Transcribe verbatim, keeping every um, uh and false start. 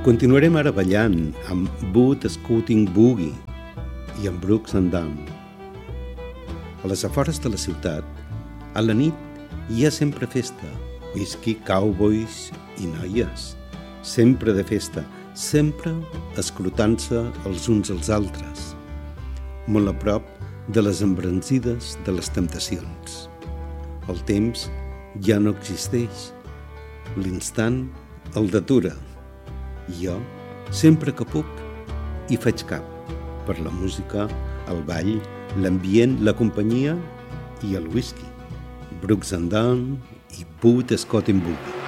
Continuarem ara ballant amb Boot Scooting Boogie i amb Brooks and Dunn. A les afores de la ciutat, a la nit hi ha sempre festa, whisky, cowboys i noies. Sempre de festa, sempre escrutant-se els uns als altres, molt a prop de les embranzides de les temptacions. El temps ja no existeix, l'instant el detura. I jo, sempre que puc, hi faig cap, per la música, el ball, l'ambient, la companyia i el whisky. Brooks and Dunn i Boot Scooting Boogie.